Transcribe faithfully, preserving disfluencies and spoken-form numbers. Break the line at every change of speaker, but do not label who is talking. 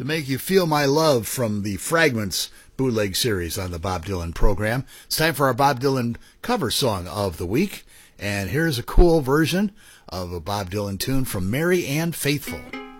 to make you feel my love from the Fragments bootleg series on the Bob Dylan program. It's time for our Bob Dylan cover song of the week. And here's a cool version of a Bob Dylan tune from Mary Ann Faithfull.